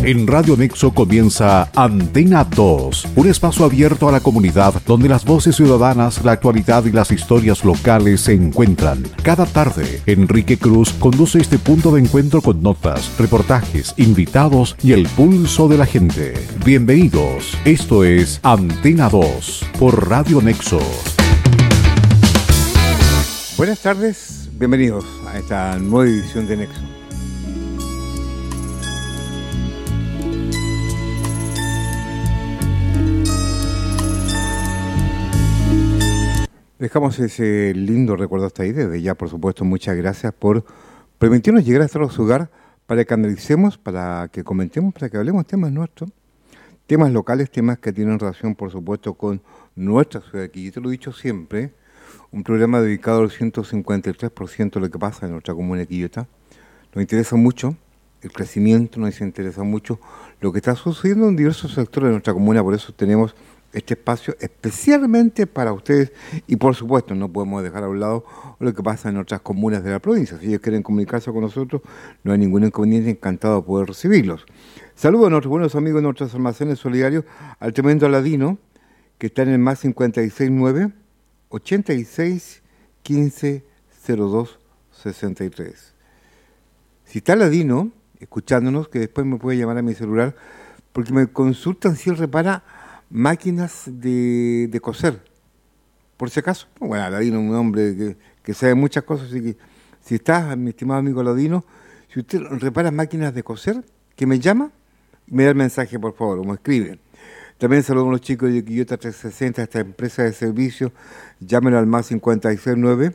En Radio Nexo comienza Antena 2, un espacio abierto a la comunidad donde las voces ciudadanas, la actualidad y las historias locales se encuentran. Cada tarde, Enrique Cruz conduce este punto de encuentro con notas, reportajes, invitados y el pulso de la gente. Bienvenidos, esto es Antena 2 por Radio Nexo. Buenas tardes, bienvenidos a esta nueva edición de Nexo. Dejamos ese lindo recuerdo hasta ahí. Desde ya, por supuesto, muchas gracias por permitirnos llegar hasta su hogar para que analicemos, para que comentemos, para que hablemos temas nuestros, temas locales, temas que tienen relación, por supuesto, con nuestra ciudad aquí. Yo te lo he dicho siempre, un programa dedicado al 153% de lo que pasa en nuestra comuna de Quillota. Nos interesa mucho el crecimiento, nos interesa mucho lo que está sucediendo en diversos sectores de nuestra comuna, por eso tenemos este espacio especialmente para ustedes y por supuesto no podemos dejar a un lado lo que pasa en otras comunas de la provincia. Si ellos quieren comunicarse con nosotros, no hay ningún inconveniente, encantado de poder recibirlos. Saludos a nuestros buenos amigos de nuestros almacenes solidarios, al tremendo Aladino, que está en el más 569 86 15 02 63. Si está Aladino escuchándonos, que después me puede llamar a mi celular, porque me consultan si él repara máquinas de coser, por si acaso. Bueno, Aladino es un hombre que sabe muchas cosas, así que si está, mi estimado amigo Aladino, si usted repara máquinas de coser, que me llama y me da el mensaje, por favor, o me escribe. También saludo a los chicos de Quillota 360, esta empresa de servicio. Llámenlo al más 569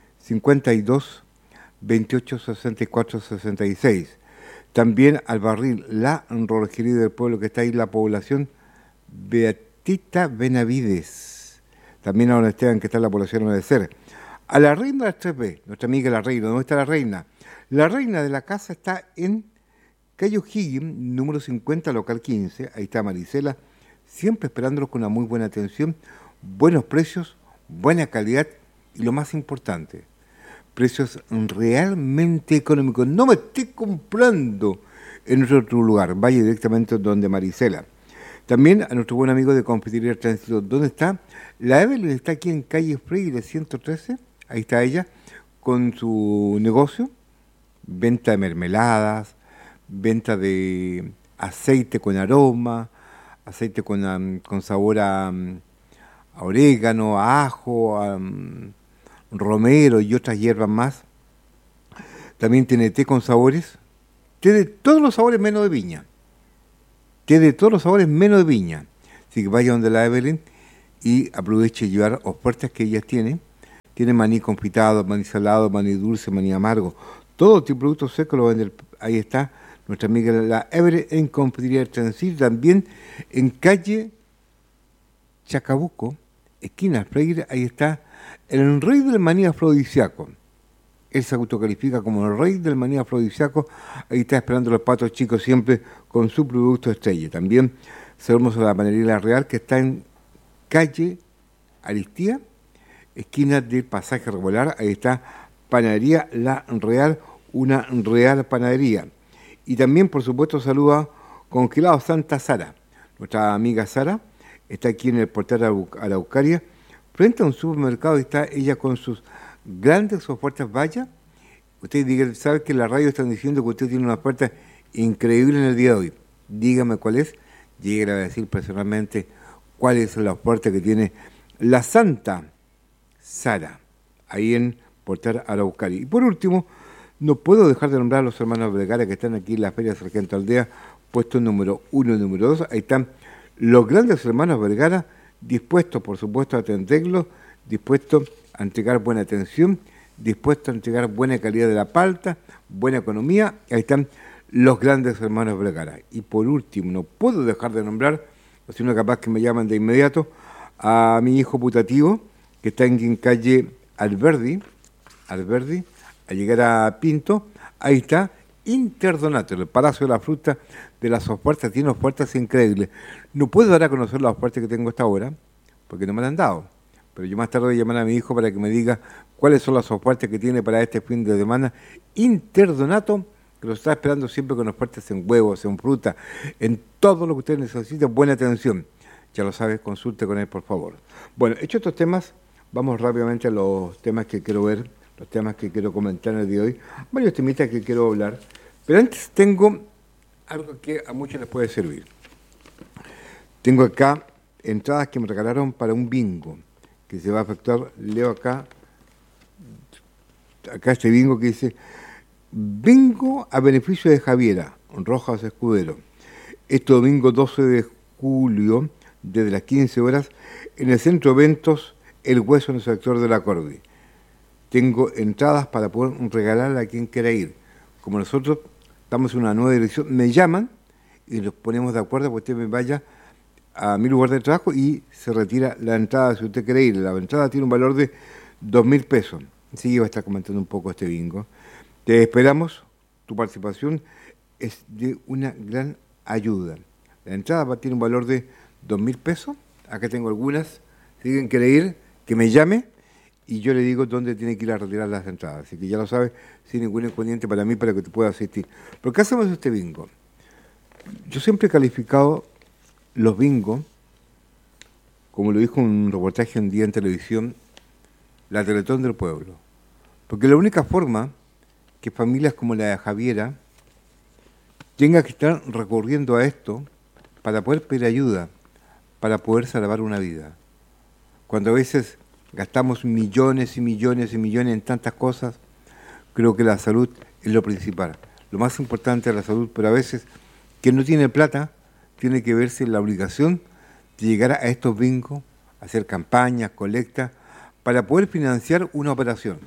52 28 64 66. También al barril La Rolería del Pueblo, que está ahí la población Beatita Benavides. También a don Esteban, que está en la población de Ser. A la reina de las 3B, nuestra amiga la reina. ¿Dónde está la reina? La reina de la casa está en Calle O'Higgins, número 50, local 15. Ahí está Marisela, siempre esperándolos con una muy buena atención, buenos precios, buena calidad y lo más importante, precios realmente económicos. No me esté comprando en otro lugar, vaya directamente donde Marisela. También a nuestro buen amigo de Confitería Tránsito. ¿Dónde está? La Evelyn está aquí en calle Freire 113, ahí está ella, con su negocio, venta de mermeladas, venta de aceite con aroma, aceite con sabor a orégano, a ajo, a romero y otras hierbas más. También tiene té con sabores, té de todos los sabores menos de viña. Té de todos los sabores menos de viña. Así que vaya donde la Evelyn y aproveche llevar ofertas que ellas tienen. Tiene maní confitado, maní salado, maní dulce, maní amargo. Todo tipo de productos secos lo venden. Ahí está nuestra amiga la Evelyn en Confitería del Transit. También en calle Chacabuco, esquina Freire, ahí está el rey del maní afrodisíaco. Él se autocalifica como el rey del maní afrodisíaco. Ahí está esperando los patos chicos siempre con su producto estrella. También saludamos a la panadería La Real, que está en calle Aristía, esquina del Pasaje Regular. Ahí está Panadería La Real, una real panadería. Y también, por supuesto, saluda Congelado Santa Sara. Nuestra amiga Sara está aquí en el portal Araucaria, frente a un supermercado. Y está ella con sus grandes ofertas. Vaya, usted sabe que en la radio están diciendo que usted tiene una oferta increíble en el día de hoy. Dígame cuál es, llegue a decir personalmente cuál es la oferta que tiene la Santa Sara, ahí en Portal Araucaria. Y por último, no puedo dejar de nombrar a los hermanos Vergara, que están aquí en la Feria Sargento Aldea, puesto número 1 y número 2. Ahí están los grandes hermanos Vergara, dispuestos, por supuesto, a atenderlos, dispuestos a entregar buena atención, dispuestos a entregar buena calidad de la palta, buena economía. Ahí están los grandes hermanos Vergara. Y por último, no puedo dejar de nombrar, sino capaz que me llaman de inmediato, a mi hijo putativo, que está en calle Alberdi, a llegar a Pinto. Ahí está Interdonato, el Palacio de la Fruta, de las ofertas. Tiene ofertas increíbles. No puedo dar a conocer las ofertas que tengo hasta ahora, porque no me las han dado. Pero yo más tarde voy a llamar a mi hijo para que me diga cuáles son las ofertas que tiene para este fin de semana. Interdonato, que los está esperando siempre con ofertas en huevos, en fruta, en todo lo que usted necesita, buena atención. Ya lo sabes, consulte con él, por favor. Bueno, hecho estos temas, vamos rápidamente a los temas que quiero ver, los temas que quiero comentar en el día de hoy. Varios temitas que quiero hablar, pero antes tengo algo que a muchos les puede servir. Tengo acá entradas que me regalaron para un bingo que se va a efectuar. Leo acá este bingo que dice: bingo a beneficio de Javiera Rojas Escudero, este domingo 12 de julio desde las 15 horas en el centro de eventos El Hueso, en el sector de la Cordi. Tengo entradas para poder regalarle a quien quiera ir. Como nosotros estamos en una nueva dirección, me llaman y nos ponemos de acuerdo para que usted me vaya a mi lugar de trabajo y se retira la entrada si usted quiere ir. La entrada tiene un valor de 2.000 pesos. Sí, iba a estar comentando un poco este bingo. Te esperamos, tu participación es de una gran ayuda. La entrada tiene un valor de 2.000 pesos. Acá tengo algunas. Si alguien quiere ir, que me llame y yo le digo dónde tiene que ir a retirar las entradas. Así que ya lo sabes, sin ningún inconveniente para mí, para que te pueda asistir. ¿Por qué hacemos este bingo? Yo siempre he calificado los bingos, como lo dijo en un reportaje un día en televisión, la Teletón del pueblo. Porque la única forma que familias como la de Javiera tengan que estar recurriendo a esto para poder pedir ayuda, para poder salvar una vida. Cuando a veces gastamos millones y millones y millones en tantas cosas, creo que la salud es lo principal. Lo más importante es la salud, pero a veces quien no tiene plata tiene que verse en la obligación de llegar a estos bingos, hacer campañas, colectas, para poder financiar una operación.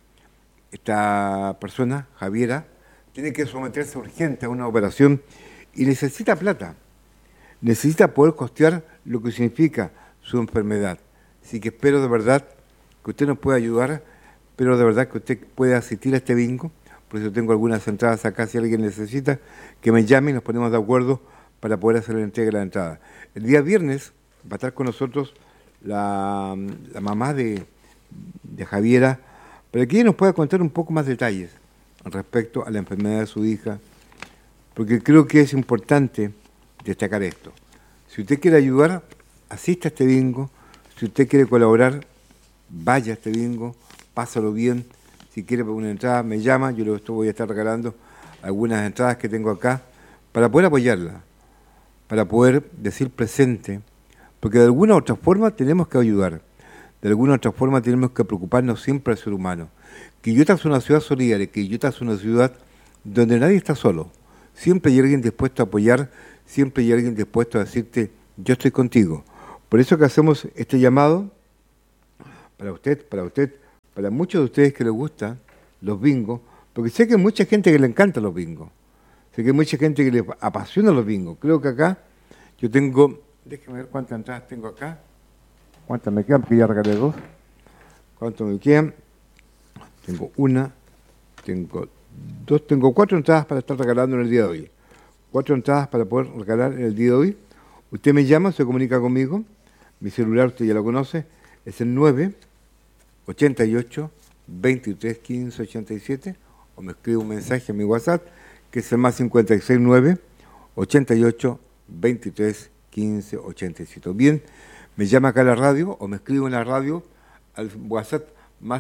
Esta persona, Javiera, tiene que someterse urgente a una operación y necesita plata. Necesita poder costear lo que significa su enfermedad. Así que espero de verdad que usted nos pueda ayudar, pero de verdad que usted pueda asistir a este bingo. Por eso tengo algunas entradas acá, si alguien necesita, que me llame y nos ponemos de acuerdo para poder hacer la entrega de la entrada. El día viernes va a estar con nosotros la mamá de Javiera, para que ella nos pueda contar un poco más detalles respecto a la enfermedad de su hija, porque creo que es importante destacar esto. Si usted quiere ayudar, asista a este bingo. Si usted quiere colaborar, vaya a este bingo, pásalo bien. Si quiere una entrada, me llama, yo le voy a estar regalando algunas entradas que tengo acá para poder apoyarla, para poder decir presente, porque de alguna u otra forma tenemos que ayudar, de alguna u otra forma tenemos que preocuparnos siempre del ser humano. Quillota es una ciudad solidaria, Quillota es una ciudad donde nadie está solo, siempre hay alguien dispuesto a apoyar, siempre hay alguien dispuesto a decirte, yo estoy contigo. Por eso que hacemos este llamado para usted, para muchos de ustedes que les gustan los bingos, porque sé que hay mucha gente que le encanta los bingos. Sé que hay mucha gente que le apasiona los bingos. Creo que acá yo tengo, déjeme ver cuántas entradas tengo acá. ¿Cuántas me quedan? Porque ya regalé 2. ¿Cuántas me quedan? Tengo 1, tengo 2, tengo 4 entradas para estar regalando en el día de hoy. 4 entradas para poder regalar en el día de hoy. Usted me llama, se comunica conmigo. Mi celular usted ya lo conoce. Es el 988 23 15 87. O me escribe un mensaje a mi WhatsApp, que es el más 569 88 23 15 87. Bien, me llama acá a la radio o me escribe en la radio al WhatsApp más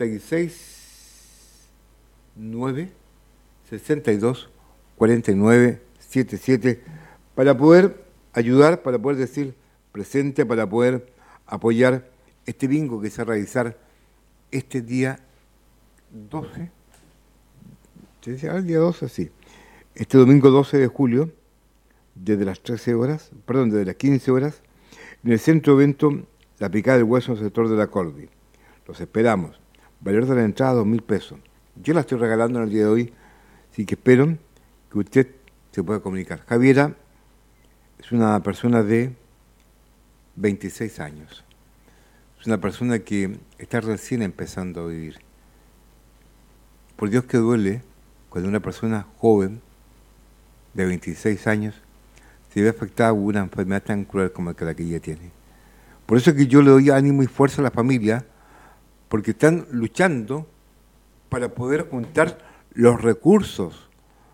56 9 62 49 77 para poder ayudar, para poder decir presente, para poder apoyar este bingo que se va a realizar este día 12. ¿Se dice? El día 12, sí. Este domingo 12 de julio, desde las 13 horas, perdón, desde las 15 horas, en el centro de evento La Picada del Hueso, en el sector de la Cordi. Los esperamos. Valor de la entrada, 2.000 pesos. Yo la estoy regalando en el día de hoy, así que espero que usted se pueda comunicar. Javiera es una persona de 26 años. Es una persona que está recién empezando a vivir. Por Dios que duele cuando una persona joven de 26 años se ve afectada por una enfermedad tan cruel como la que ella tiene. Por eso es que yo le doy ánimo y fuerza a la familia, porque están luchando para poder juntar los recursos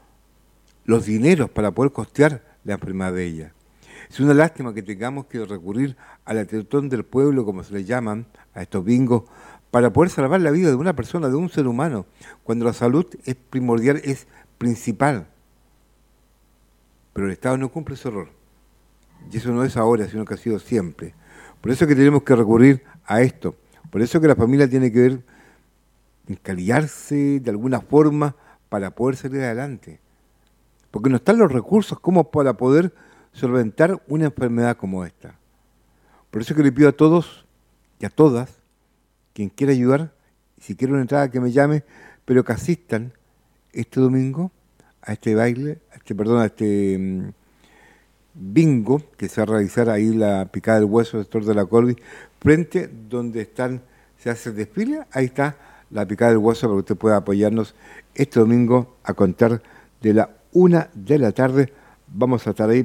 los dineros para poder costear la enfermedad de ella. Es una lástima que tengamos que recurrir al atentón del pueblo, como se le llaman, a estos bingos, para poder salvar la vida de una persona, de un ser humano, cuando la salud es primordial, es principal. Pero el Estado no cumple ese rol. Y eso no es ahora, sino que ha sido siempre. Por eso es que tenemos que recurrir a esto. Por eso es que la familia tiene que ver, encalillarse de alguna forma para poder salir adelante. Porque no están los recursos como para poder solventar una enfermedad como esta. Por eso es que le pido a todos y a todas, quien quiera ayudar, si quiere una entrada que me llame, pero que asistan este domingo a este baile, a este bingo que se va a realizar ahí la picada del hueso del sector de la Colby, frente donde se hace el desfile, ahí está la picada del hueso para que usted pueda apoyarnos este domingo a contar de la 1 de la tarde. Van a estar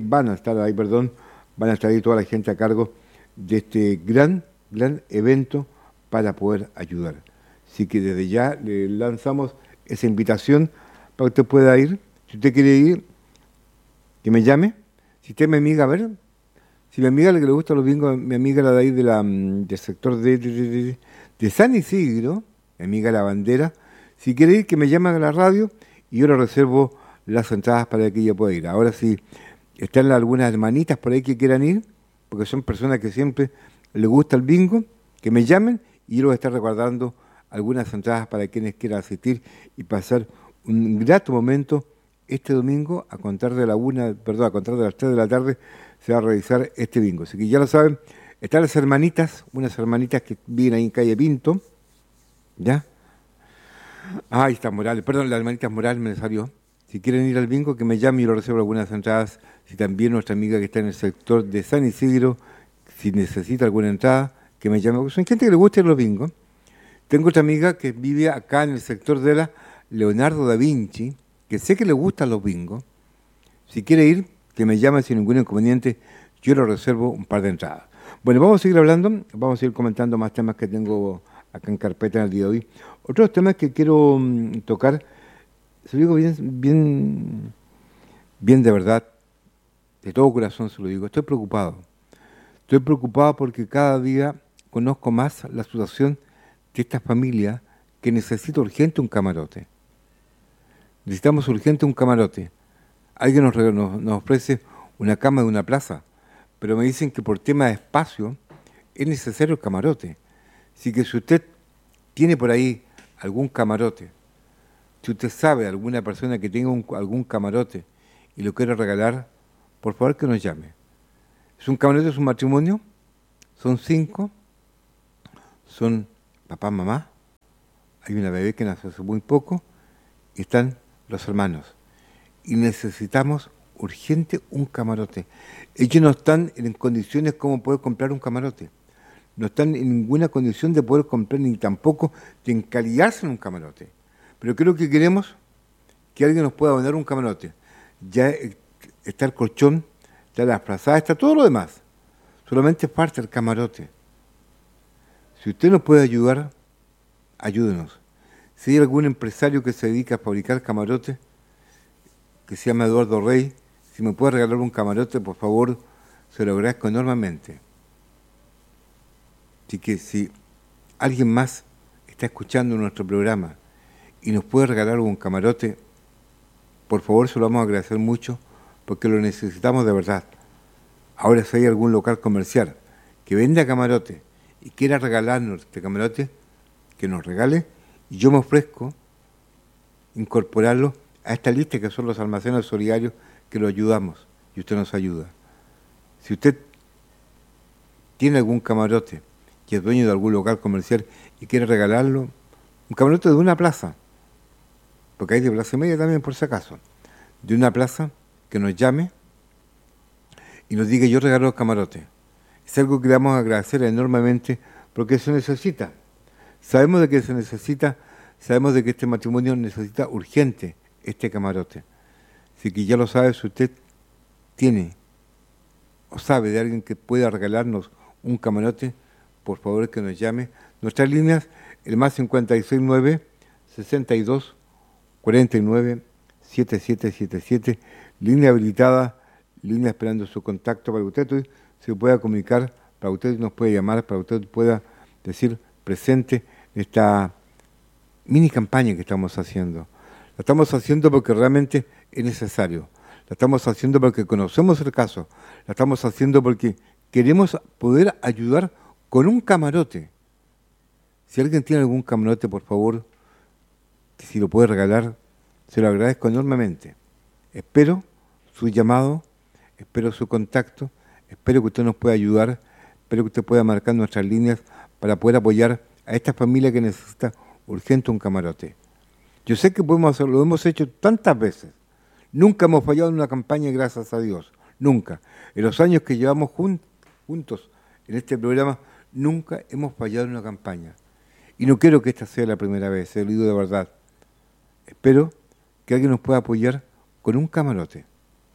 ahí toda la gente a cargo de este gran evento para poder ayudar. Así que desde ya le lanzamos esa invitación para que usted pueda ir. Si usted quiere ir, que me llame. Si usted es mi amiga, a ver, si mi amiga le gusta los bingos, mi amiga la de ahí del sector de San Isidro, mi amiga La Bandera, si quiere ir, que me llame a la radio y yo le reservo las entradas para que ella pueda ir. Ahora sí, están algunas hermanitas por ahí que quieran ir, porque son personas que siempre les gusta el bingo, que me llamen y yo les voy a estar recordando algunas entradas para quienes quieran asistir y pasar un grato momento este domingo a contar de las 3 de la tarde se va a realizar este bingo. Así que ya lo saben, están las hermanitas, unas hermanitas que viven ahí en calle Pinto, ¿ya? Ahí está Morales, perdón, las hermanitas Morales me salió. Si quieren ir al bingo, que me llamen y yo reservo algunas entradas. Si también nuestra amiga que está en el sector de San Isidro, si necesita alguna entrada, que me llame, porque son gente que le gusta ir a los bingos. Tengo otra amiga que vive acá en el sector de la Leonardo da Vinci, que sé que le gustan los bingos. Si quiere ir, que me llame sin ningún inconveniente, yo le reservo un par de entradas. Bueno, vamos a seguir hablando, vamos a seguir comentando más temas que tengo acá en carpeta en el día de hoy. Otros temas que quiero tocar, se lo digo bien de verdad, de todo corazón se lo digo, estoy preocupado. Estoy preocupado porque cada día conozco más la situación de esta familia que necesita urgente un camarote. Necesitamos urgente un camarote. Alguien nos ofrece una cama de una plaza, pero me dicen que por tema de espacio es necesario el camarote. Así que si usted tiene por ahí algún camarote, si usted sabe de alguna persona que tenga algún camarote y lo quiere regalar, por favor que nos llame. Es un camarote, es un matrimonio, son 5, son papá, mamá, hay una bebé que nació hace muy poco y están los hermanos. Y necesitamos urgente un camarote. Ellos no están en condiciones como poder comprar un camarote. No están en ninguna condición de poder comprar ni tampoco de encalillarse en un camarote. Pero creo que queremos que alguien nos pueda donar un camarote. Ya está el colchón, está la frazada, está todo lo demás. Solamente falta el camarote. Si usted nos puede ayudar, ayúdenos. Si hay algún empresario que se dedica a fabricar camarotes, que se llama Eduardo Rey, si me puede regalar un camarote, por favor, se lo agradezco enormemente. Así que si alguien más está escuchando nuestro programa y nos puede regalar un camarote, por favor, se lo vamos a agradecer mucho, porque lo necesitamos de verdad. Ahora, si hay algún local comercial que venda camarote y quiera regalarnos este camarote, que nos regale, y yo me ofrezco incorporarlo a esta lista que son los almacenes solidarios que lo ayudamos y usted nos ayuda. Si usted tiene algún camarote que es dueño de algún local comercial y quiere regalarlo, un camarote de una plaza, porque hay de Plaza Media también por si acaso, de una plaza, que nos llame y nos diga yo regalo el camarote. Es algo que le vamos a agradecer enormemente porque se necesita. Sabemos de que se necesita, sabemos de que este matrimonio necesita urgente este camarote. Así que ya lo sabe, si usted tiene o sabe de alguien que pueda regalarnos un camarote, por favor que nos llame. Nuestras líneas, el más 569 62 49 7777, línea habilitada, línea esperando su contacto para que usted se pueda comunicar, para que usted nos pueda llamar, para que usted pueda decir presente en esta mini campaña que estamos haciendo. La estamos haciendo porque realmente es necesario. La estamos haciendo porque conocemos el caso. La estamos haciendo porque queremos poder ayudar con un camarote. Si alguien tiene algún camarote, por favor, que si lo puede regalar, se lo agradezco enormemente. Espero su llamado, espero su contacto, espero que usted nos pueda ayudar, espero que usted pueda marcar nuestras líneas para poder apoyar a esta familia que necesita urgente un camarote. Yo sé que podemos hacerlo, lo hemos hecho tantas veces. Nunca hemos fallado en una campaña, gracias a Dios. Nunca. En los años que llevamos juntos en este programa, nunca hemos fallado en una campaña. Y no quiero que esta sea la primera vez, se lo digo de verdad. Espero que alguien nos pueda apoyar con un camarote.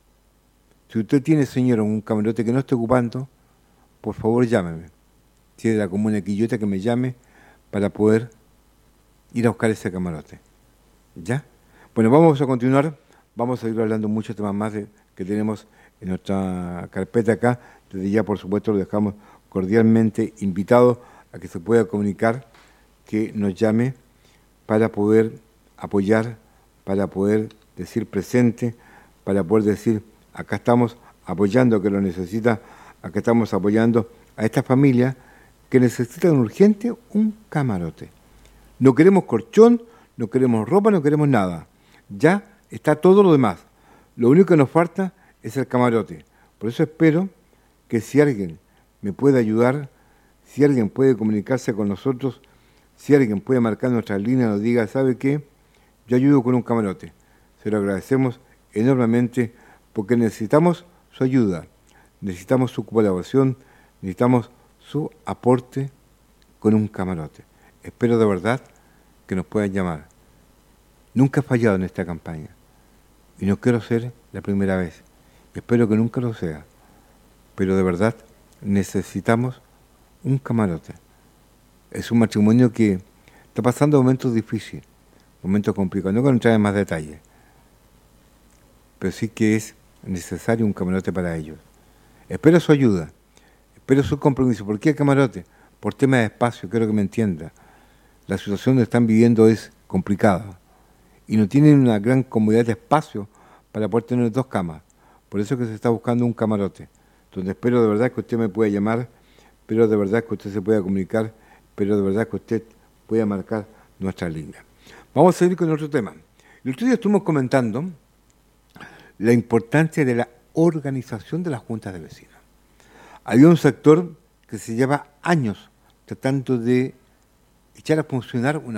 Si usted tiene, señor, un camarote que no esté ocupando, por favor llámeme. Si es de la comuna de Quillota, que me llame para poder ir a buscar ese camarote. ¿Ya? Bueno, vamos a continuar. Vamos a ir hablando muchos temas más que tenemos en nuestra carpeta acá. Desde ya, por supuesto, lo dejamos cordialmente invitado a que se pueda comunicar, que nos llame para poder apoyar, para poder decir presente, para poder decir acá estamos apoyando que lo necesita, acá estamos apoyando a esta familia que necesita urgente un camarote. No queremos colchón, no queremos ropa, no queremos nada. Ya está todo lo demás. Lo único que nos falta es el camarote. Por eso espero que si alguien me puede ayudar, si alguien puede comunicarse con nosotros, si alguien puede marcar nuestras líneas, nos diga, ¿sabe qué? Yo ayudo con un camarote. Se lo agradecemos enormemente porque necesitamos su ayuda, necesitamos su colaboración, necesitamos su aporte con un camarote. Espero de verdad que nos puedan llamar. Nunca he fallado en esta campaña y no quiero ser la primera vez. Espero que nunca lo sea, pero de verdad necesitamos un camarote. Es un matrimonio que está pasando momentos difíciles, momentos complicados. No quiero entrar en más detalles, pero sí que es necesario un camarote para ellos. Espero su ayuda, espero su compromiso. ¿Por qué el camarote? Por tema de espacio, quiero que me entienda. La situación que están viviendo es complicada y no tienen una gran comodidad de espacio para poder tener 2 camas. Por eso es que se está buscando un camarote, donde espero de verdad que usted me pueda llamar, espero de verdad que usted se pueda comunicar, espero de verdad que usted pueda marcar nuestra línea. Vamos a seguir con otro tema. El otro día estuvimos comentando la importancia de la organización de las juntas de vecinos. Había un sector que se lleva años tratando de echar a funcionar una